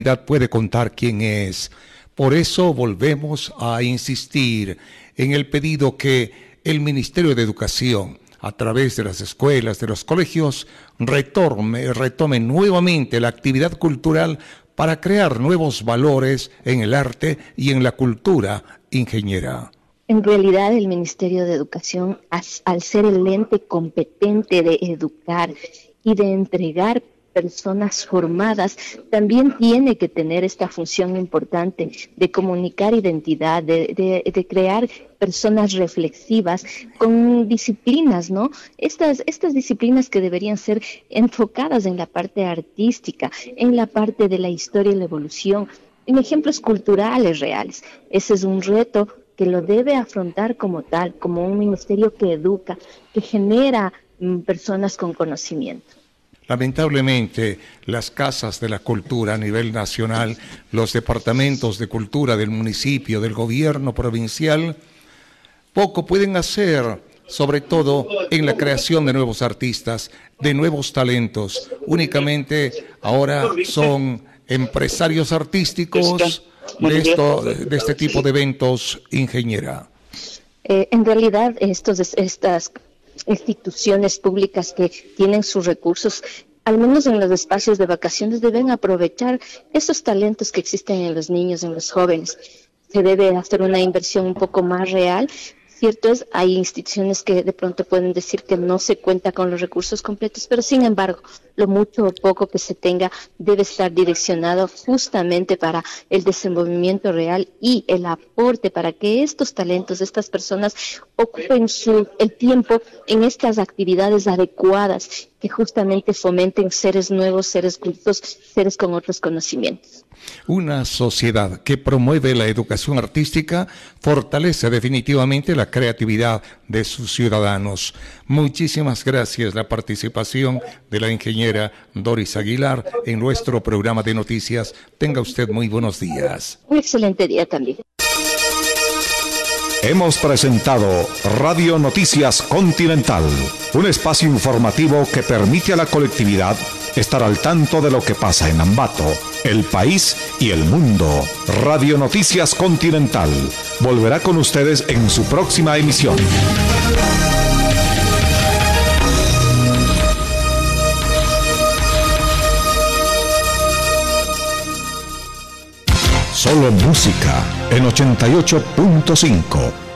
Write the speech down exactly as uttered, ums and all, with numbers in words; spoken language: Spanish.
puede contar quién es. Por eso volvemos a insistir en el pedido que el Ministerio de Educación, a través de las escuelas, de los colegios, retome, retome nuevamente la actividad cultural para crear nuevos valores en el arte y en la cultura ingeniera. En realidad, el Ministerio de Educación, al ser el ente competente de educar y de entregar personas formadas, también tiene que tener esta función importante de comunicar identidad, de, de, de crear personas reflexivas con disciplinas, ¿no? Estas, estas disciplinas que deberían ser enfocadas en la parte artística, en la parte de la historia y la evolución, en ejemplos culturales reales. Ese es un reto que lo debe afrontar como tal, como un ministerio que educa, que genera mm, personas con conocimiento. Lamentablemente, las casas de la cultura a nivel nacional, los departamentos de cultura del municipio, del gobierno provincial, poco pueden hacer, sobre todo en la creación de nuevos artistas, de nuevos talentos. Únicamente ahora son empresarios artísticos de, esto, de este tipo de eventos, ingeniera. Eh, en realidad, estos, estas instituciones públicas que tienen sus recursos, al menos en los espacios de vacaciones, deben aprovechar esos talentos que existen en los niños, en los jóvenes. Se debe hacer una inversión un poco más real. Cierto es, hay instituciones que de pronto pueden decir que no se cuenta con los recursos completos, pero sin embargo, lo mucho o poco que se tenga debe estar direccionado justamente para el desenvolvimiento real y el aporte para que estos talentos, estas personas ocupen su, el tiempo en estas actividades adecuadas que justamente fomenten seres nuevos, seres cultos, seres con otros conocimientos. Una sociedad que promueve la educación artística fortalece definitivamente la creatividad de sus ciudadanos. Muchísimas gracias la participación de la ingeniera Doris Aguilar en nuestro programa de noticias. Tenga usted muy buenos días. Un excelente día también. Hemos presentado Radio Noticias Continental, un espacio informativo que permite a la colectividad estar al tanto de lo que pasa en Ambato, el país y el mundo. Radio Noticias Continental volverá con ustedes en su próxima emisión. Solo música en ochenta y ocho punto cinco.